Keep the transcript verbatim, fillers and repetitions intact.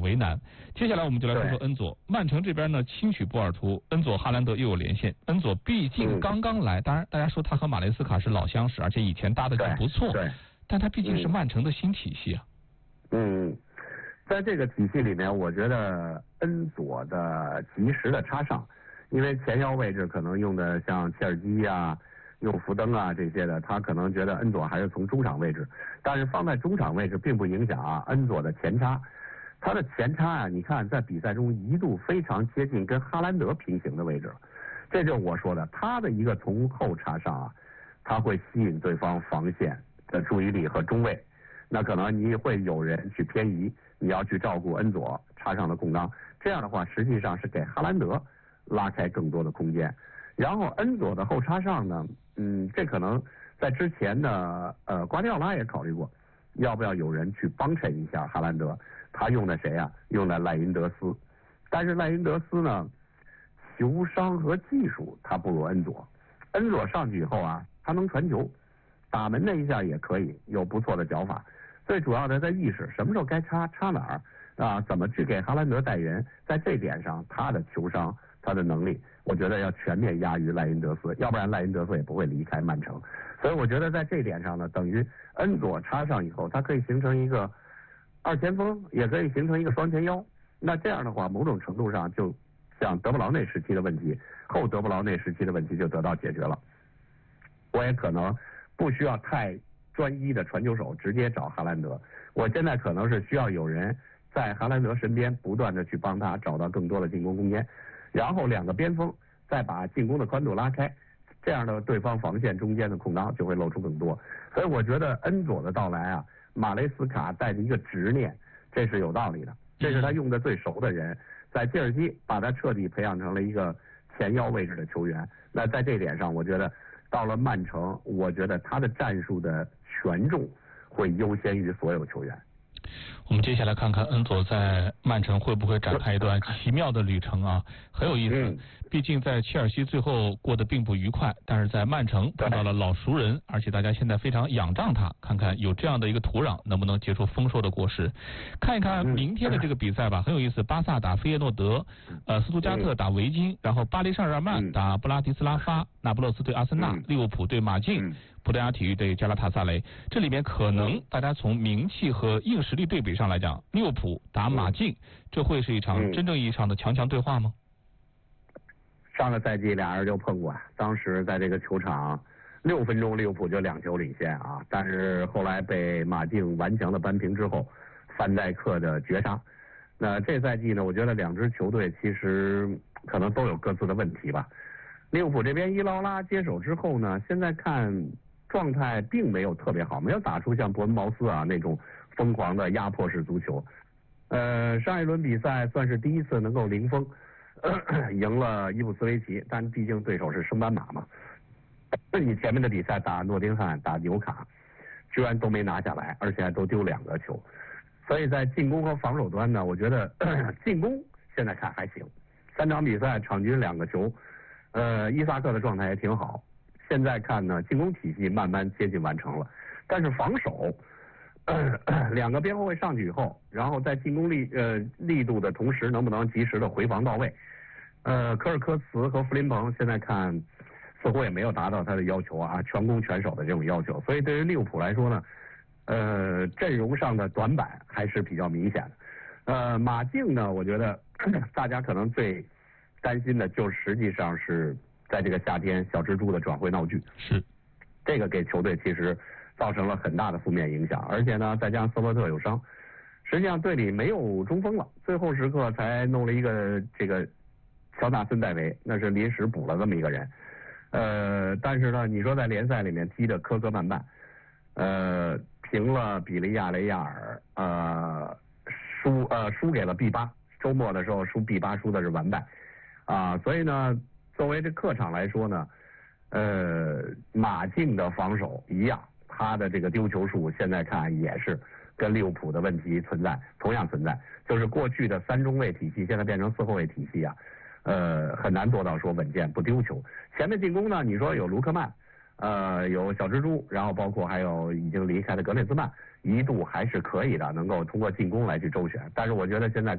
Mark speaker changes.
Speaker 1: 为难。接下来我们就来说说恩佐。曼城这边呢轻取波尔图，恩佐哈兰德又有连线。恩佐毕竟刚刚来，嗯、当然大家说他和马雷斯卡是老相识，而且以前搭的就不错。
Speaker 2: 对，
Speaker 1: 但他毕竟是曼城的新体系啊。
Speaker 2: 嗯，在这个体系里面，我觉得恩佐的及时的插上，因为前腰位置可能用的像切尔基啊。用福登啊这些的，他可能觉得恩佐还是从中场位置，但是放在中场位置并不影响啊恩佐的前插，他的前插啊，你看在比赛中一度非常接近跟哈兰德平行的位置，这就是我说的，他的一个从后插上啊，他会吸引对方防线的注意力和中卫，那可能你会有人去偏移，你要去照顾恩佐插上的空当，这样的话实际上是给哈兰德拉开更多的空间。然后恩佐的后插上呢，嗯，这可能在之前的呃瓜迪奥拉也考虑过，要不要有人去帮衬一下哈兰德？他用的谁啊？用的赖因德斯，但是赖因德斯呢，球商和技术他不如恩佐。恩佐上去以后啊，他能传球，打门那一下也可以，有不错的脚法。最主要的在意识，什么时候该插插哪儿啊？怎么去给哈兰德带人？在这点上，他的球商。他的能力，我觉得要全面压于赖因德斯，要不然赖因德斯也不会离开曼城。所以我觉得在这点上呢，等于恩佐插上以后，它可以形成一个二前锋，也可以形成一个双前腰。那这样的话，某种程度上就像德布劳内时期的问题，后德布劳内时期的问题就得到解决了。我也可能不需要太专一的传球手直接找哈兰德，我现在可能是需要有人在哈兰德身边不断的去帮他找到更多的进攻空间。然后两个边锋再把进攻的宽度拉开，这样的对方防线中间的空当就会露出更多。所以我觉得恩佐的到来啊，马雷斯卡带着一个执念，这是有道理的，这是他用的最熟的人，在切尔西把他彻底培养成了一个前腰位置的球员。那在这点上，我觉得到了曼城，我觉得他的战术的权重会优先于所有球员。
Speaker 1: 我们接下来看看恩佐在曼城会不会展开一段奇妙的旅程啊，很有意思。毕竟在切尔西最后过得并不愉快，但是在曼城碰到了老熟人，而且大家现在非常仰仗他，看看有这样的一个土壤能不能结出丰硕的果实。看一看明天的这个比赛吧，很有意思。巴萨打菲耶诺德，呃，斯图加特打维金，然后巴黎圣日耳曼打布拉迪斯拉发，那不勒斯对阿森纳，利物浦对马竞，葡萄牙体育对加拉塔萨雷。这里面可能大家从名气和硬实力对比上来讲，利物浦打马竞，这会是一场真正意义上的强强对话吗？
Speaker 2: 上个赛季俩人就碰过，当时在这个球场六分钟利物浦就两球领先啊，但是后来被马竞顽强的扳平之后，范戴克的绝杀。那这赛季呢，我觉得两支球队其实可能都有各自的问题吧。利物浦这边伊劳拉接手之后呢，现在看状态并没有特别好，没有打出像伯恩茅斯啊那种疯狂的压迫式足球。呃，上一轮比赛算是第一次能够零封。赢了伊布斯维奇，但毕竟对手是升班马嘛。你前面的比赛打诺丁汉、打纽卡，居然都没拿下来，而且还都丢两个球。所以在进攻和防守端呢，我觉得进攻现在看还行，三场比赛场均两个球，呃，伊萨克的状态也挺好。现在看呢，进攻体系慢慢接近完成了，但是防守。呃、两个边后卫上去以后，然后在进攻力呃力度的同时，能不能及时的回防到位？呃，科尔科茨和弗林彭现在看似乎也没有达到他的要求啊，全攻全守的这种要求。所以对于利物浦来说呢，呃，阵容上的短板还是比较明显的。呃，马竞呢，我觉得大家可能最担心的就实际上是在这个夏天小蜘蛛的转会闹剧，
Speaker 1: 是
Speaker 2: 这个给球队其实造成了很大的负面影响，而且呢，再加上斯科特有伤，实际上队里没有中锋了，最后时刻才弄了一个这个乔纳森戴维，那是临时补了这么一个人。呃，但是呢，你说在联赛里面踢的磕磕绊绊，呃，平了比利亚雷亚尔，呃，输呃输给了 B 八，周末的时候输 B 八输的是完败，啊，所以呢，作为这客场来说呢，呃，马竞的防守一样。他的这个丢球数现在看也是跟利物浦的问题存在，同样存在，就是过去的三中卫体系现在变成四后卫体系啊，呃，很难做到说稳健不丢球。前面进攻呢，你说有卢克曼，呃，有小蜘蛛，然后包括还有已经离开的格列兹曼，一度还是可以的，能够通过进攻来去周旋。但是我觉得现在